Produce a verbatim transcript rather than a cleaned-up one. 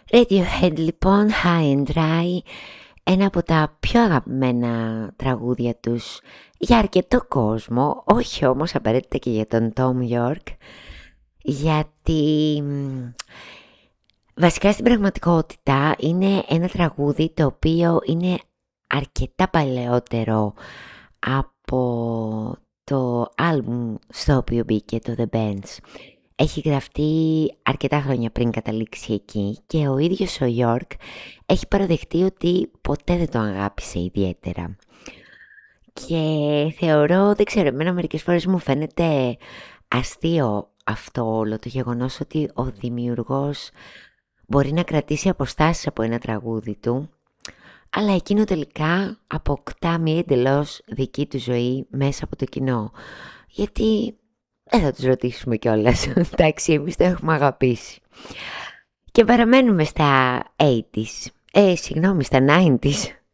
Radiohead λοιπόν, High and Dry, ένα από τα πιο αγαπημένα τραγούδια τους για αρκετό κόσμο, όχι όμως απαραίτητα και για τον Tom York, γιατί βασικά στην πραγματικότητα είναι ένα τραγούδι το οποίο είναι αρκετά παλαιότερο από το άλμπουμ στο οποίο μπήκε το The Bends. Έχει γραφτεί αρκετά χρόνια πριν καταλήξει εκεί και ο ίδιος ο York έχει παραδεχτεί ότι ποτέ δεν το αγάπησε ιδιαίτερα. Και θεωρώ, δεν ξέρω, εμένα μερικές φορές μου φαίνεται αστείο αυτό όλο το γεγονός ότι ο δημιουργός μπορεί να κρατήσει αποστάσεις από ένα τραγούδι του, αλλά εκείνο τελικά αποκτά μια εντελώς δική του ζωή μέσα από το κοινό. Γιατί δεν θα τους ρωτήσουμε κιόλας, εντάξει, εμείς το έχουμε αγαπήσει. Και παραμένουμε στα ογδόντα, ε, συγγνώμη, στα ενενήντα.